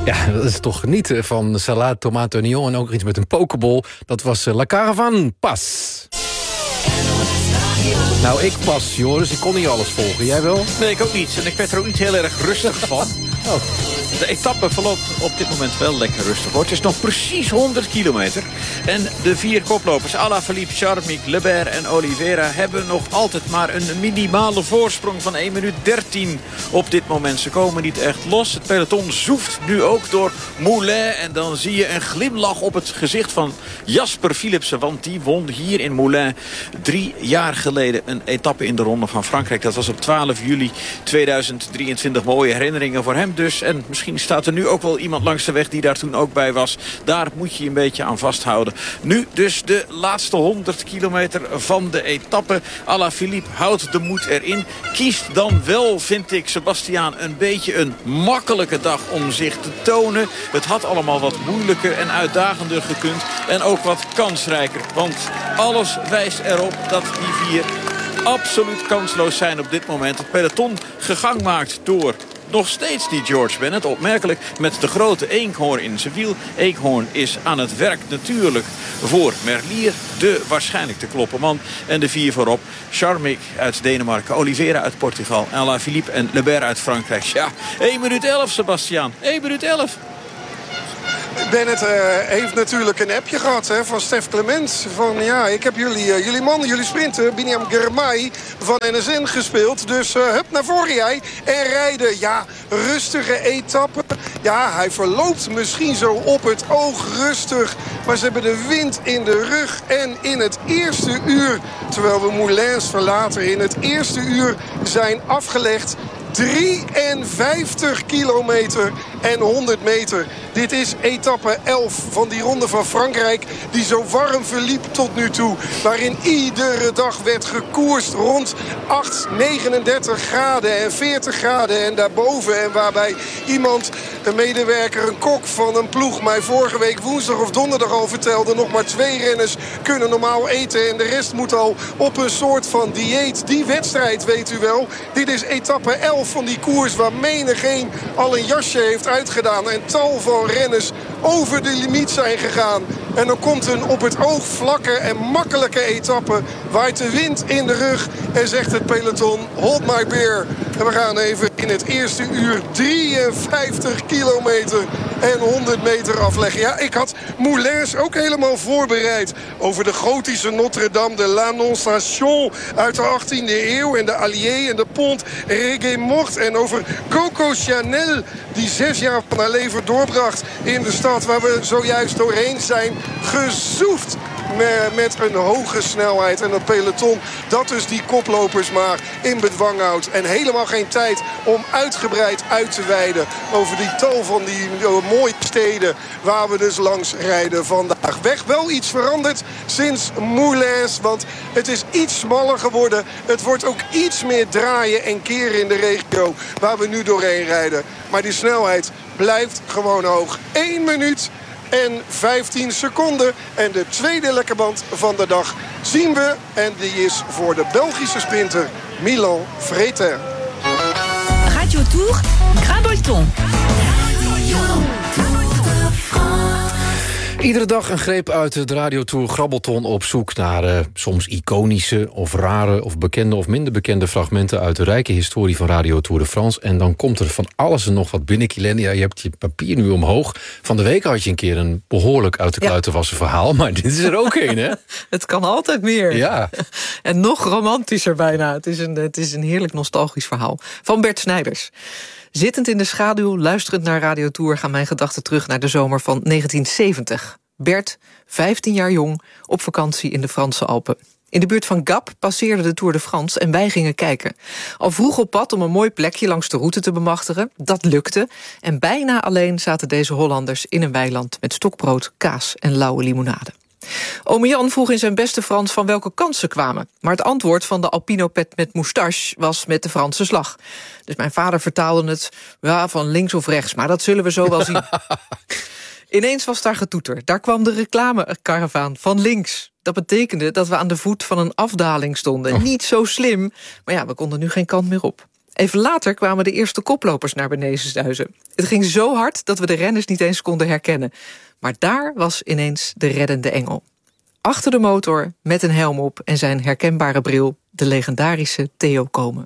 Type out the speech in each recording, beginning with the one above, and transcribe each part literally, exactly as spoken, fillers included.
Ja, dat is toch genieten van salade, tomate, oignon en ook iets met een pokeball. Dat was uh, La Caravan Pas. Nou, ik pas, Joris. Ik kon niet alles volgen. Jij wel? Nee, ik ook niet. En ik werd er ook niet heel erg rustig van. Oh. De etappe verloopt op dit moment wel lekker rustig. Hoor. Het is nog precies honderd kilometer. En de vier koplopers, Alaphilippe, Charmic, Lebert en Oliveira... hebben nog altijd maar een minimale voorsprong van één minuut dertien op dit moment. Ze komen niet echt los. Het peloton zoeft nu ook door Moulin. En dan zie je een glimlach op het gezicht van Jasper Philipsen. Want die won hier in Moulin drie jaar geleden een etappe in de Ronde van Frankrijk. Dat was op twaalf juli tweeduizend drieëntwintig. Mooie herinneringen voor hem dus. En misschien staat er nu ook wel iemand langs de weg die daar toen ook bij was. Daar moet je je een beetje aan vasthouden. Nu dus de laatste honderd kilometer van de etappe. Alaphilippe houdt de moed erin. Kiest dan wel, vind ik, Sebastiaan, een beetje een makkelijke dag om zich te tonen. Het had allemaal wat moeilijker en uitdagender gekund. En ook wat kansrijker. Want alles wijst erop dat die vier absoluut kansloos zijn op dit moment. Het peloton gegang maakt door nog steeds die George Bennett. Opmerkelijk met de grote Eekhoorn in zijn wiel. Eekhoorn is aan het werk natuurlijk voor Merlier. De waarschijnlijk de klopperman. En de vier voorop. Charmic uit Denemarken. Oliveira uit Portugal. Alaphilippe en Lebert uit Frankrijk. Ja, één minuut elf, Sebastiaan. één minuut elf. Bennett uh, heeft natuurlijk een appje gehad hè, van Stef Clement. Van ja, ik heb jullie, uh, jullie mannen, jullie sprinten, Biniam Girmay van N S N gespeeld. Dus uh, hup naar voren jij en rijden. Ja, rustige etappe. Ja, hij verloopt misschien zo op het oog rustig. Maar ze hebben de wind in de rug. En in het eerste uur, terwijl we Moulins verlaten, in het eerste uur zijn afgelegd drieënvijftig kilometer en honderd meter. Dit is etappe elf van die Ronde van Frankrijk, die zo warm verliep tot nu toe. Waarin iedere dag werd gekoerst rond acht, negenendertig graden en veertig graden en daarboven. En waarbij iemand, een medewerker, een kok van een ploeg, mij vorige week woensdag of donderdag al vertelde, nog maar twee renners kunnen normaal eten en de rest moet al op een soort van dieet. Die wedstrijd, weet u wel, dit is etappe elf van die koers waar menigeen al een jasje heeft uitgedaan en tal van renners over de limiet zijn gegaan. En dan komt een op het oog vlakke en makkelijke etappe, waait de wind in de rug en zegt het peloton, hold my beer. En we gaan even in het eerste uur drieënvijftig kilometer en honderd meter afleggen. Ja, ik had Moulins ook helemaal voorbereid over de gotische Notre-Dame de l'Annonciation uit de achttiende eeuw en de Allier en de Pont Reggae-Mort en over Coco Chanel die zes jaar van haar leven doorbracht in de stad waar we zojuist doorheen zijn gezoefd met een hoge snelheid. En dat peloton dat dus die koplopers maar in bedwang houdt. En helemaal geen tijd om uitgebreid uit te weiden over die tal van die mooie steden waar we dus langs rijden vandaag. Weg wel iets veranderd sinds Moulins, want het is iets smaller geworden. Het wordt ook iets meer draaien en keren in de regio waar we nu doorheen rijden. Maar die snelheid blijft gewoon hoog. één minuut en vijftien seconden. En de tweede lekkerband van de dag zien we. En die is voor de Belgische sprinter Milan Vreter. Radio Tour, Grabolton. Iedere dag een greep uit het Radiotour Grabbelton op zoek naar uh, soms iconische of rare of bekende of minder bekende fragmenten uit de rijke historie van Radio Tour de France. En dan komt er van alles en nog wat binnen, Kielijn. Ja, je hebt je papier nu omhoog. Van de week had je een keer een behoorlijk uit de kluiten wassen verhaal, maar dit is er ook een, hè? Het kan altijd meer. Ja. En nog romantischer bijna. Het is een, het is een heerlijk nostalgisch verhaal. Van Bert Snijders. Zittend in de schaduw, luisterend naar Radio Tour, gaan mijn gedachten terug naar de zomer van negentien zeventig. Bert, vijftien jaar jong, op vakantie in de Franse Alpen. In de buurt van Gap passeerde de Tour de France en wij gingen kijken. Al vroeg op pad om een mooi plekje langs de route te bemachtigen. Dat lukte. En bijna alleen zaten deze Hollanders in een weiland met stokbrood, kaas en lauwe limonade. Ome Jan vroeg in zijn beste Frans van welke kant ze kwamen. Maar het antwoord van de alpinopet met moustache was met de Franse slag. Dus mijn vader vertaalde het ja, van links of rechts, maar dat zullen we zo wel zien. Ineens was daar getoeter. Daar kwam de reclamekaravaan van links. Dat betekende dat we aan de voet van een afdaling stonden. Oh. Niet zo slim, maar ja, we konden nu geen kant meer op. Even later kwamen de eerste koplopers naar beneden duizen. Het ging zo hard dat we de renners niet eens konden herkennen. Maar daar was ineens de reddende engel. Achter de motor, met een helm op en zijn herkenbare bril, de legendarische Theo Komen.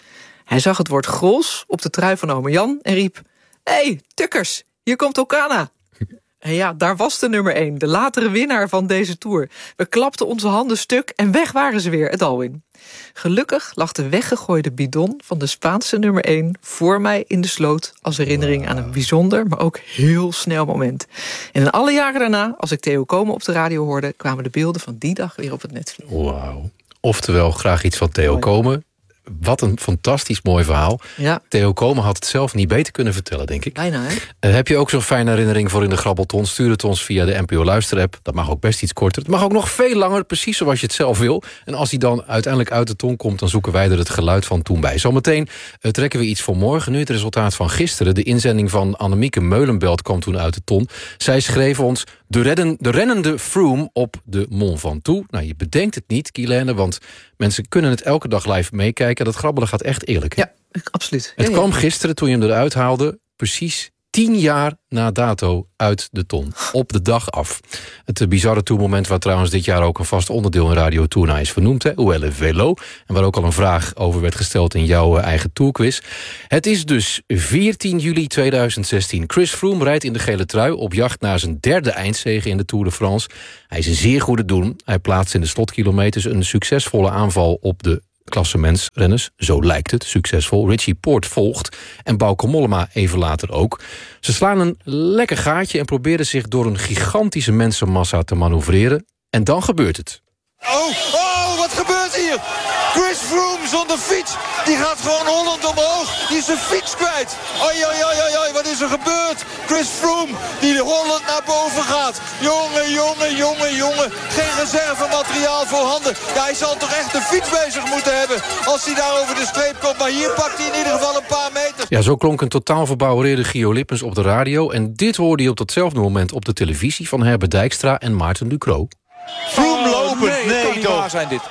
Hij zag het woord Grols op de trui van ome Jan en riep: "Hé, hey, tukkers, hier komt Okana." En ja, daar was de nummer één, de latere winnaar van deze Tour. We klapten onze handen stuk en weg waren ze weer, het Alwin. Gelukkig lag de weggegooide bidon van de Spaanse nummer één voor mij in de sloot als herinnering aan een bijzonder, maar ook heel snel moment. En in alle jaren daarna, als ik Theo Komen op de radio hoorde, kwamen de beelden van die dag weer op het netvlies. Wauw. Oftewel, graag iets van Theo Komen. Wat een fantastisch mooi verhaal. Ja. Theo Komen had het zelf niet beter kunnen vertellen, denk ik. Bijna, hè? Uh, heb je ook zo'n fijne herinnering voor in de Grabbelton? Stuur het ons via de N P O Luisterapp. Dat mag ook best iets korter. Het mag ook nog veel langer, precies zoals je het zelf wil. En als die dan uiteindelijk uit de ton komt, dan zoeken wij er het geluid van toen bij. Zometeen uh, trekken we iets voor morgen. Nu het resultaat van gisteren. De inzending van Annemieke Meulenbelt kwam toen uit de ton. Zij schreef ons: de, redden, de rennende Froome op de Mont Ventoux. Nou, je bedenkt het niet, Guilaine, want mensen kunnen het elke dag live meekijken. Dat grabbelen gaat echt eerlijk. Hè? Ja, absoluut. Het ja, kwam ja. gisteren, toen je hem eruit haalde, precies tien jaar na dato uit de ton. Op de dag af. Het bizarre tourmoment waar trouwens dit jaar ook een vast onderdeel in Radio Tour naar is vernoemd. Hè? Où est le vélo? En waar ook al een vraag over werd gesteld in jouw eigen tourquiz. Het is dus veertien juli tweeduizend zestien. Chris Froome rijdt in de gele trui op jacht naar zijn derde eindzege in de Tour de France. Hij is een zeer goede doen. Hij plaatst in de slotkilometers een succesvolle aanval op de klassementsrenners, zo lijkt het, succesvol. Richie Porte volgt en Bauke Mollema even later ook. Ze slaan een lekker gaatje en proberen zich door een gigantische mensenmassa te manoeuvreren. En dan gebeurt het. Oh, oh, wat gebeurt hier? Chris Froome zonder fiets. Die gaat gewoon hollend omhoog. Die is zijn fiets kwijt. Oi, oi, oi, oi, oi, wat is er gebeurd? Chris Froome die hollend naar boven gaat. Jongen, jongen, jongen, jongen. Geen reservemateriaal voorhanden. Ja, hij zal toch echt de fiets bezig moeten hebben als hij daar over de streep komt. Maar hier pakt hij in ieder geval een paar meter. Ja, zo klonk een totaal verbouwereerde Gio Lippens op de radio. En dit hoorde je op datzelfde moment op de televisie van Herbert Dijkstra en Maarten Ducrot. Froome Oh, lopen. nee, Nee, het kan niet toch. waar zijn dit.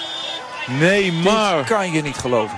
Nee, maar... Dit kan je niet geloven.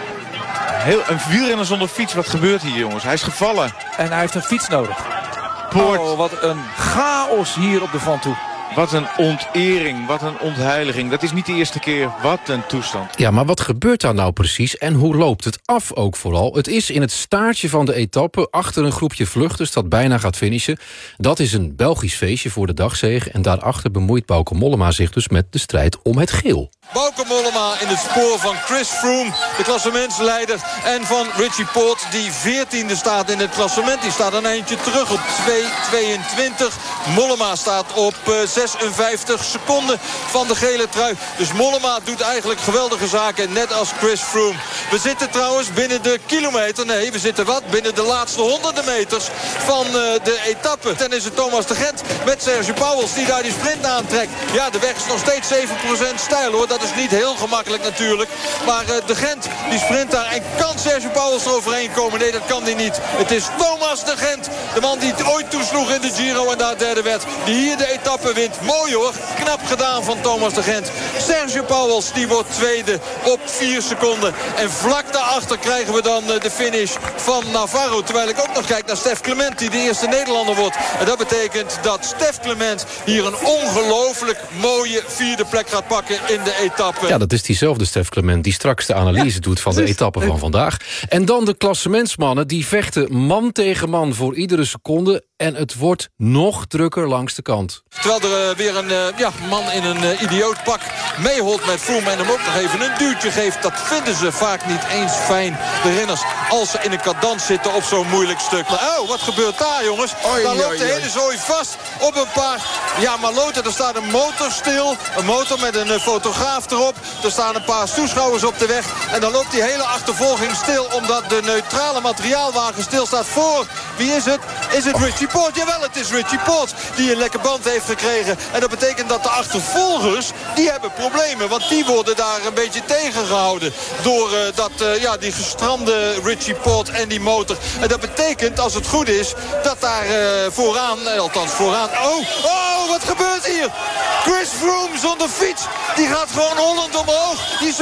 Heel, een wielrenner zonder fiets, wat gebeurt hier, jongens? Hij is gevallen. En hij heeft een fiets nodig. Poort. Oh, wat een chaos hier op de Ventoux. Wat een ontering, wat een ontheiliging. Dat is niet de eerste keer. Wat een toestand. Ja, maar wat gebeurt daar nou precies en hoe loopt het af ook vooral? Het is in het staartje van de etappe achter een groepje vluchters dat bijna gaat finishen. Dat is een Belgisch feestje voor de dagzege en daarachter bemoeit Bauke Mollema zich dus met de strijd om het geel. Bauke Mollema in het spoor van Chris Froome, de klassementsleider. En van Richie Porte, die veertiende staat in het klassement. Die staat een eindje terug op twee tweeëntwintig. Mollema staat op uh, zesenvijftig seconden van de gele trui. Dus Mollema doet eigenlijk geweldige zaken, net als Chris Froome. We zitten trouwens binnen de kilometer. Nee, we zitten wat? Binnen de laatste honderden meters van uh, de etappe. Dan is het Thomas de Gent met Sergio Pauwels die daar die sprint aantrekt. Ja, de weg is nog steeds zeven procent steil, hoor. Dat is niet heel gemakkelijk natuurlijk. Maar uh, de Gent die sprint daar. En kan Sergio Pauwels er overheen komen? Nee, dat kan hij niet. Het is Thomas de Gent. De man die het ooit toesloeg in de Giro en daar derde werd. Die hier de etappe wint. Mooi, hoor. Knap gedaan van Thomas de Gent. Sergio Pauwels die wordt tweede op vier seconden. En vlak daarachter krijgen we dan uh, de finish van Navarro. Terwijl ik ook nog kijk naar Stef Clement die de eerste Nederlander wordt. En dat betekent dat Stef Clement hier een ongelooflijk mooie vierde plek gaat pakken in de etappe. Ja, dat is diezelfde Stef Clement die straks de analyse ja, doet van de etappe van vandaag. En dan de klassementsmannen, die vechten man tegen man voor iedere seconde. En het wordt nog drukker langs de kant. Terwijl er uh, weer een uh, ja, man in een uh, idiootpak meeholt met Froome en hem ook nog even een duwtje geeft. Dat vinden ze vaak niet eens fijn, de renners, als ze in een cadans zitten op zo'n moeilijk stuk. Maar oh, wat gebeurt daar, jongens? Oei, daar loopt de hele oei. zooi vast op een paar... Ja, maloten, er staat een motor stil. Een motor met een uh, fotograaf erop. Er staan een paar toeschouwers op de weg. En dan loopt die hele achtervolging stil, omdat de neutrale materiaalwagen stilstaat voor... Wie is het? Is het Richie Porte? Jawel, het is Richie Porte die een lekker band heeft gekregen. En dat betekent dat de achtervolgers, die hebben problemen. Want die worden daar een beetje tegengehouden door uh, dat, uh, ja, die gestrande Richie Porte en die motor. En dat betekent, als het goed is, dat daar uh, vooraan, uh, althans vooraan... Oh, oh, wat gebeurt hier? Chris Froome zonder fiets. Die gaat gewoon hollend omhoog. Die is zijn fiets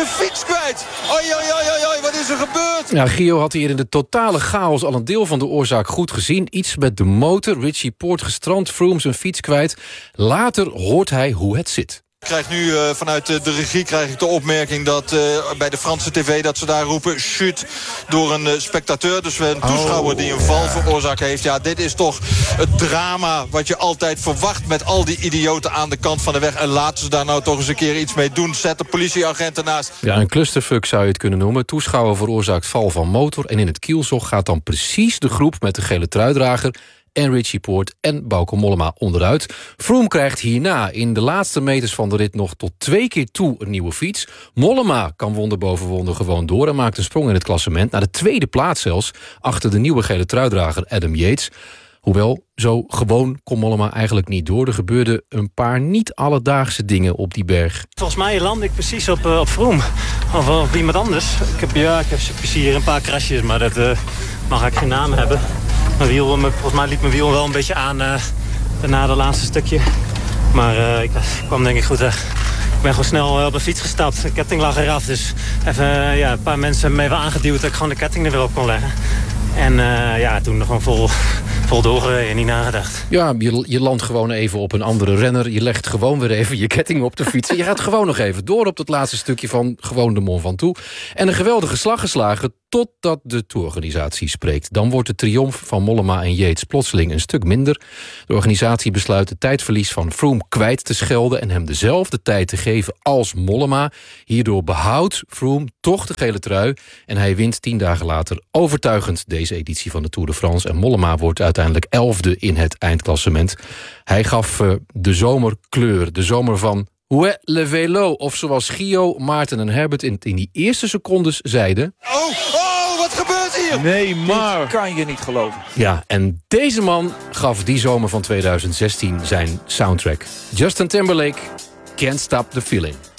kwijt. Oi, oi, oi, oi, oi, wat is er gebeurd? Ja, Gio had hier in de totale chaos al een deel van de oorzaak goed gezien. Iets met de motor, Richie Porte gestrand, Froome zijn fiets kwijt. Later hoort hij hoe het zit. Ik krijg nu uh, vanuit uh, de regie krijg ik de opmerking dat uh, bij de Franse tv dat ze daar roepen chute door een uh, spectateur. Dus een toeschouwer die een val veroorzaakt heeft. Ja, dit is toch het drama wat je altijd verwacht met al die idioten aan de kant van de weg. En laten ze daar nou toch eens een keer iets mee doen. Zet de politieagenten naast. Ja, een clusterfuck zou je het kunnen noemen. Toeschouwer veroorzaakt val van motor. En in het kielzog gaat dan precies de groep met de gele truidrager en Richie Porte en Bauke Mollema onderuit. Froome krijgt hierna in de laatste meters van de rit nog tot twee keer toe een nieuwe fiets. Mollema kan wonder boven wonder gewoon door en maakt een sprong in het klassement. Naar de tweede plaats zelfs, achter de nieuwe gele truidrager Adam Yates. Hoewel, zo gewoon kon Mollema eigenlijk niet door. Er gebeurden een paar niet alledaagse dingen op die berg. Volgens mij land ik precies op, uh, op Froome. Of op iemand anders. Ik heb, ja, ik heb hier een paar crashes, maar dat uh, mag ik geen naam hebben. Mijn wiel, volgens mij liep mijn wiel wel een beetje aan uh, na het laatste stukje. Maar uh, ik kwam denk ik goed weg. Ik ben gewoon snel op de fiets gestapt. De ketting lag eraf, dus even, uh, ja, een paar mensen hebben me even aangeduwd dat ik gewoon de ketting er weer op kon leggen. En uh, ja, toen gewoon vol, vol doorgereden, niet nagedacht. Ja, je, je landt gewoon even op een andere renner. Je legt gewoon weer even je ketting op de fiets. En je gaat gewoon nog even door op dat laatste stukje van gewoon de Mont Ventoux. En een geweldige slag geslagen totdat de tourorganisatie spreekt. Dan wordt de triomf van Mollema en Yates plotseling een stuk minder. De organisatie besluit het tijdverlies van Froome kwijt te schelden en hem dezelfde tijd te geven als Mollema. Hierdoor behoudt Froome toch de gele trui en hij wint tien dagen later overtuigend deze editie van de Tour de France. En Mollema wordt uiteindelijk elfde in het eindklassement. Hij gaf uh, de zomer kleur, de zomer van ouais, le vélo. Of zoals Gio, Maarten en Herbert in, in die eerste secondes zeiden. Oh, oh, wat gebeurt hier? Nee, maar Dit kan je niet geloven. Ja, en deze man gaf die zomer van tweeduizend zestien zijn soundtrack. Justin Timberlake, Can't Stop the Feeling.